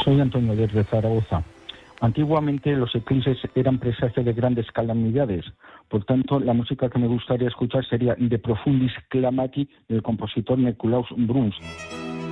Soy Antonio desde Zaragoza. Antiguamente los eclipses eran presagio de grandes calamidades. Por tanto, la música que me gustaría escuchar sería De Profundis Clamati del compositor Nicolaus Bruns.